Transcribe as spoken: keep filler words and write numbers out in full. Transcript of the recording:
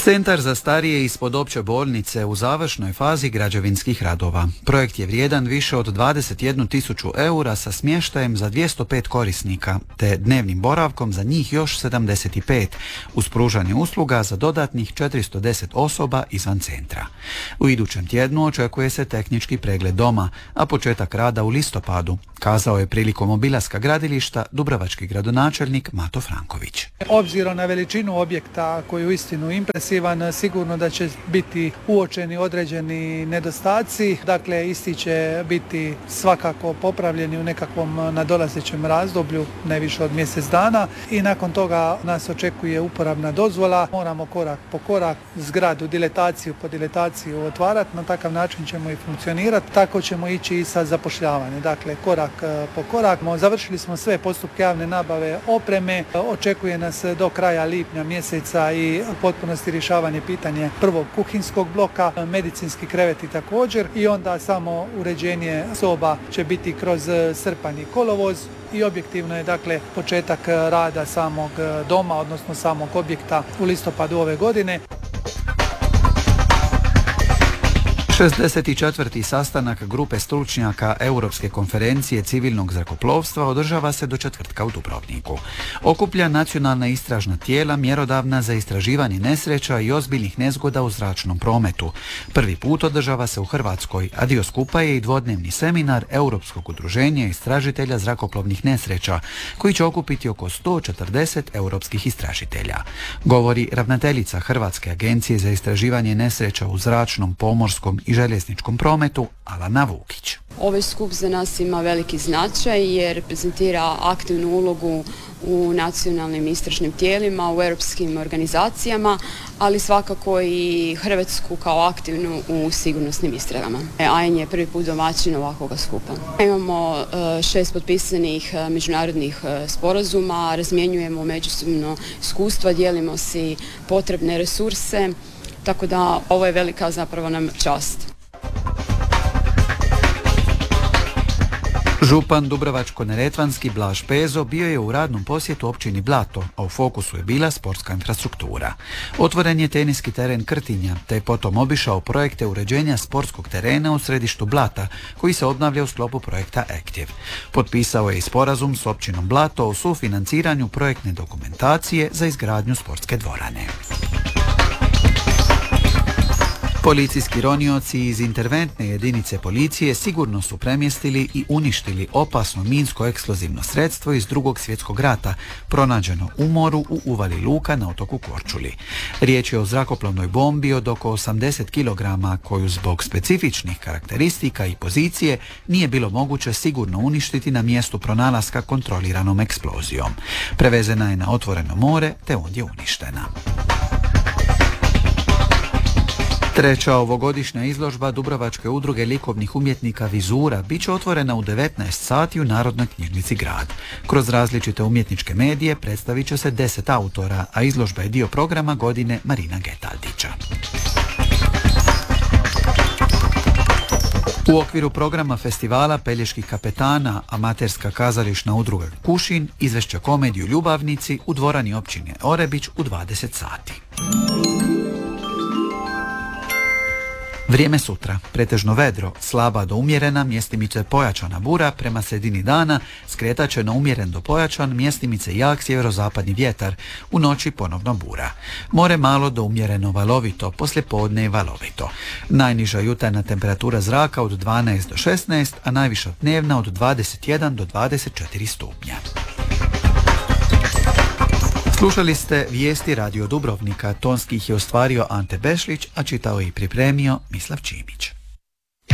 Centar za starije ispod opće bolnice u završnoj fazi građevinskih radova. Projekt je vrijedan više od dvadeset jednu tisuću eura sa smještajem za dvjesto pet korisnika, te dnevnim boravkom za njih još sedamdeset pet, uz pružanje usluga za dodatnih četiristo deset osoba izvan centra. U idućem tjednu očekuje se tehnički pregled doma, a početak rada u listopadu, kazao je prilikom obilaska gradilišta dubrovački gradonačelnik Mato Franković. Obzirom na veličinu objekta koji je uistinu impresivan, sigurno da će biti uočeni određeni nedostaci, dakle isti će biti svakako popravljeni u nekakvom nadolazećem razdoblju, ne više od mjesec dana, i nakon toga nas očekuje uporabna dozvola. Moramo korak po korak zgradu, diletaciju po diletaciju otvarati, na takav način ćemo i funkcionirati, tako ćemo ići i sa zapošljavanjem, dakle korak po korak. Završili smo sve postupke javne nabave opreme, očekuje nas do kraja lipnja mjeseca i potpunosti rješavanje pitanje prvog kuhinskog bloka, medicinski kreveti također, i onda samo uređenje soba će biti kroz srpanj i kolovoz, i objektivno je dakle početak rada samog doma, odnosno samog objekta u listopadu ove godine. šezdeset četvrti sastanak grupe stručnjaka Europske konferencije civilnog zrakoplovstva održava se do četvrtka u Dubrovniku. Okuplja nacionalna istražna tijela mjerodavna za istraživanje nesreća i ozbiljnih nezgoda u zračnom prometu. Prvi put održava se u Hrvatskoj, a dio skupa je i dvodnevni seminar Europskog udruženja istražitelja zrakoplovnih nesreća, koji će okupiti oko sto četrdeset europskih istražitelja. Govori ravnateljica Hrvatske agencije za istraživanje nesreća u zračnom, pomorskom i željezničkom prometu Alana Vukić. Ovaj skup za nas ima veliki značaj jer reprezentira aktivnu ulogu u nacionalnim istražnim tijelima, u europskim organizacijama, ali svakako i Hrvatsku kao aktivnu u sigurnosnim istragama. A N je prvi put domaćin ovakvog skupa. Imamo šest potpisanih međunarodnih sporazuma, razmjenjujemo međusobno iskustva, dijelimo si potrebne resurse, tako da ovo je velika zapravo nam čast. Župan dubrovačko-neretvanski Blaž Pezo bio je u radnom posjetu općini Blato, a u fokusu je bila sportska infrastruktura. Otvoren je teniski teren Krtinja, te je potom obišao projekte uređenja sportskog terena u središtu Blata, koji se obnavlja u sklopu projekta Active. Potpisao je i sporazum s općinom Blato o sufinanciranju projektne dokumentacije za izgradnju sportske dvorane. Policijski ronioci iz interventne jedinice policije sigurno su premjestili i uništili opasno minsko-eksplozivno sredstvo iz Drugog svjetskog rata, pronađeno u moru u uvali Luka na otoku Korčuli. Riječ je o zrakoplovnoj bombi od oko osamdeset kilograma koju zbog specifičnih karakteristika i pozicije nije bilo moguće sigurno uništiti na mjestu pronalaska kontroliranom eksplozijom. Prevezena je na otvoreno more te ondje uništena. Treća ovogodišnja izložba Dubrovačke udruge likovnih umjetnika Vizura bit će otvorena u devetnaest sati u Narodnoj knjižnici Grad. Kroz različite umjetničke medije predstavit će se deset autora, a izložba je dio programa godine Marina Getaldića. U okviru programa festivala Peljeških kapetana amaterska kazališna udruga Kušin izvešće komediju Ljubavnici u dvorani općine Orebić u dvadeset sati. Vrijeme sutra, pretežno vedro, slaba do umjerena, mjestimice pojačana bura, prema sredini dana skretat će na umjeren do pojačan, mjestimice jak sjeverozapadni vjetar, u noći ponovno bura. More malo do umjereno valovito, poslije podne i valovito. Najniža jutarnja temperatura zraka od dvanaest do šesnaest, a najviša dnevna od dvadeset jedan do dvadeset četiri stupnja. Slušali ste vijesti Radio Dubrovnika, tonski ih je ostvario Ante Bešlić, a čitao i pripremio Mislav Čimić.